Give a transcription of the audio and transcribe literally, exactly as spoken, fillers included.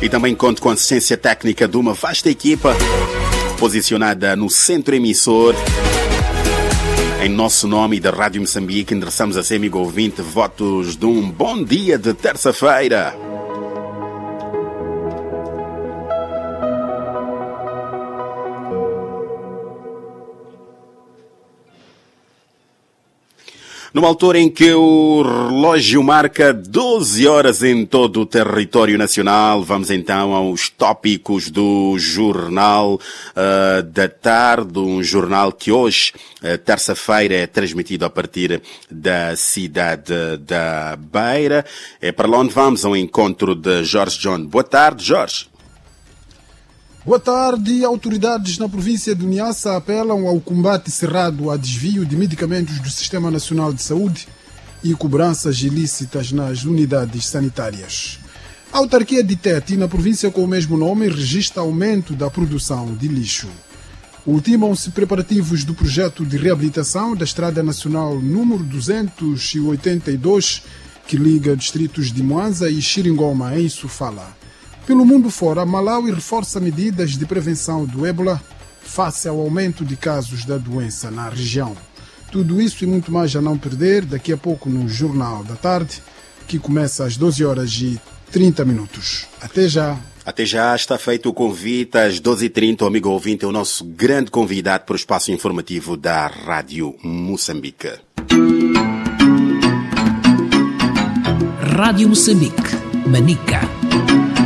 E também conto com a assistência técnica de uma vasta equipa posicionada no centro emissor. Em nosso nome e da Rádio Moçambique, endereçamos a ser amigo ouvinte votos de um bom dia de terça-feira. Numa altura em que o relógio marca doze horas em todo o território nacional, vamos então aos tópicos do Jornal uh, da Tarde, um jornal que hoje, uh, terça-feira, é transmitido a partir da cidade da Beira. É para lá onde vamos, ao encontro de Jorge John. Boa tarde, Jorge. Boa tarde. Autoridades na província de Niassa apelam ao combate cerrado a desvio de medicamentos do Sistema Nacional de Saúde e cobranças ilícitas nas unidades sanitárias. A autarquia de Tete, na província com o mesmo nome, registra aumento da produção de lixo. Ultimam-se preparativos do projeto de reabilitação da Estrada Nacional número duzentos e oitenta e dois, que liga distritos de Mwanza e Xiringoma, em Sofala. Pelo mundo fora, Malawi reforça medidas de prevenção do ébola face ao aumento de casos da doença na região. Tudo isso e muito mais a não perder daqui a pouco no Jornal da Tarde, que começa às doze horas e trinta minutos. Até já! Até já está feito o convite às doze e trinta, o amigo ouvinte é o nosso grande convidado para o espaço informativo da Rádio Moçambique. Rádio Moçambique, Manica.